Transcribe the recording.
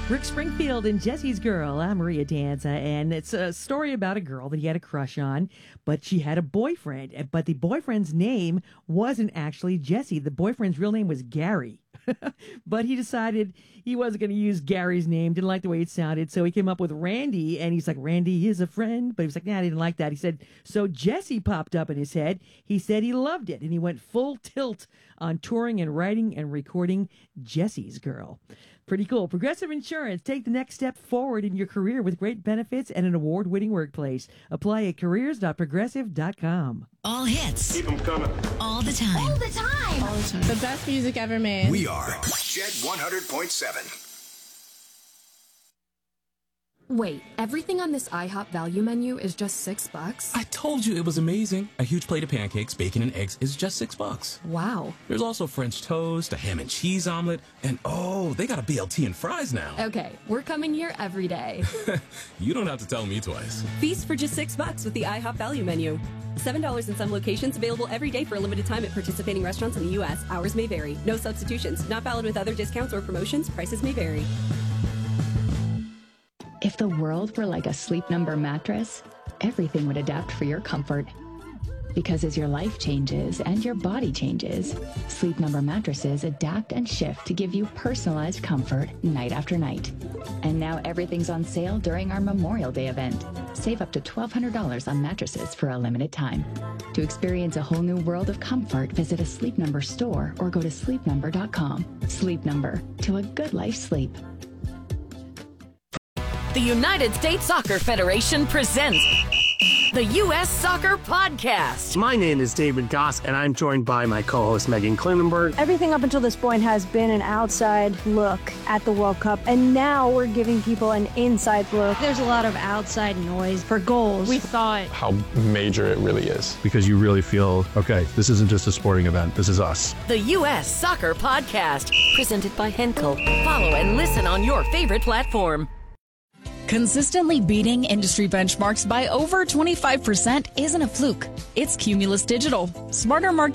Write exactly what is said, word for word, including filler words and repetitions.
Rick Springfield and Jesse's Girl. I'm Maria Danza, and it's a story about a girl that he had a crush on, but she had a boyfriend. But the boyfriend's name wasn't actually Jesse. The boyfriend's real name was Gary. But he decided he wasn't going to use Gary's name, didn't like the way it sounded, so he came up with Randy, and he's like, Randy is a friend, but he was like, nah, I didn't like that. He said, so Jesse popped up in his head. He said he loved it, and he went full tilt on touring and writing and recording Jesse's Girl. Pretty cool. Progressive Insurance. Take the next step forward in your career with great benefits and an award-winning workplace. Apply at careers dot progressive dot com. All hits. Keep them coming. All the time. All the time. All the time. The best music ever made. We are Jet one hundred point seven. Wait, everything on this IHOP value menu is just six bucks? I told you it was amazing. A huge plate of pancakes, bacon, and eggs is just six bucks. Wow. There's also French toast, a ham and cheese omelet, and oh, they got a B L T and fries now. Okay, we're coming here every day. You don't have to tell me twice. Feast for just six bucks with the IHOP value menu. Seven dollars in some locations, available every day for a limited time at participating restaurants in the U S. Hours may vary. No substitutions. Not valid with other discounts or promotions. Prices may vary. If the world were like a Sleep Number mattress, everything would adapt for your comfort. Because as your life changes and your body changes, Sleep Number mattresses adapt and shift to give you personalized comfort night after night. And now everything's on sale during our Memorial Day event. Save up to twelve hundred dollars on mattresses for a limited time. To experience a whole new world of comfort, visit a Sleep Number store or go to sleep number dot com. Sleep Number, to a good life sleep. The United States Soccer Federation presents the U S Soccer Podcast. My name is David Goss, and I'm joined by my co-host Megan Klinenberg. Everything up until this point has been an outside look at the World Cup, and now we're giving people an inside look. There's a lot of outside noise for goals. We thought how major it really is. Because you really feel, okay, this isn't just a sporting event, this is us. The U S Soccer Podcast, presented by Henkel. Follow and listen on your favorite platform. Consistently beating industry benchmarks by over twenty-five percent isn't a fluke. It's Cumulus Digital. Smarter market